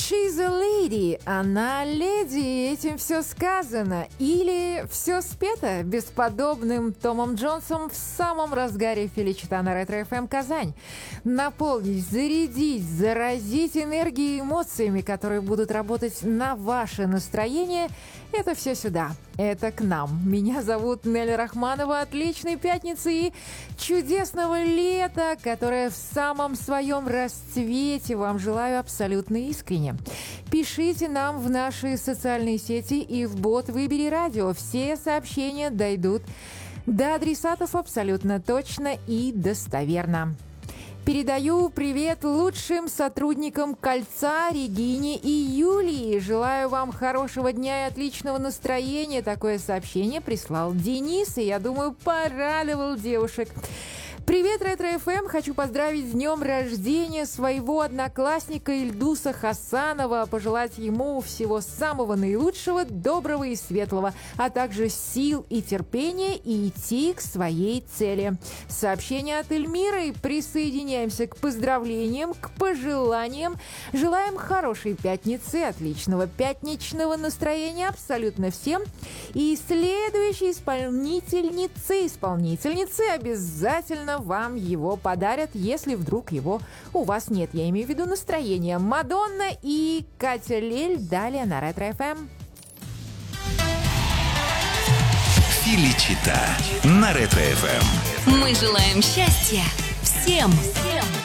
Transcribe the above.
She's a lady, она леди, этим все сказано. Или все спето бесподобным Томом Джонсом в самом разгаре Феличита на Ретро-ФМ Казань. Наполнить, зарядить, заразить энергией и эмоциями, которые будут работать на ваше настроение, это все сюда. Это к нам. Меня зовут Нелли Рахманова. Отличной пятницы и чудесного лета, которое в самом своем расцвете вам желаю абсолютно искренне. Пишите нам в наши социальные сети и в бот «Выбери радио». Все сообщения дойдут до адресатов абсолютно точно и достоверно. Передаю привет лучшим сотрудникам «Кольца» Регине и Юлии. Желаю вам хорошего дня и отличного настроения. Такое сообщение прислал Денис, и, я думаю, порадовал девушек. Привет, Ретро-ФМ! Хочу поздравить с днем рождения своего одноклассника Ильдуса Хасанова, пожелать ему всего самого наилучшего, доброго и светлого, а также сил и терпения и идти к своей цели. Сообщение от Эльмиры. Присоединяемся к поздравлениям, к пожеланиям. Желаем хорошей пятницы, отличного пятничного настроения абсолютно всем. И следующие исполнительницы обязательно вам его подарят, если вдруг его у вас нет. Я имею в виду настроение. Мадонна и Катя Лель далее на Ретро-ФМ. Феличита на Ретро-ФМ. Мы желаем счастья всем!